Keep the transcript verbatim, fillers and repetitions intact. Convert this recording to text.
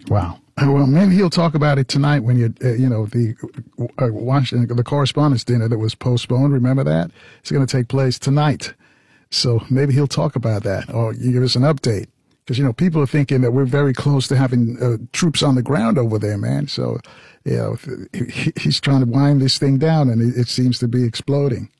Wow. Well, maybe he'll talk about it tonight when you, uh, you know, the uh, Washington, the correspondence dinner that was postponed. Remember that? It's going to take place tonight. So maybe he'll talk about that or you give us an update. Because, you know, people are thinking that we're very close to having uh, troops on the ground over there, man. So, you know, he, he's trying to wind this thing down and it, it seems to be exploding.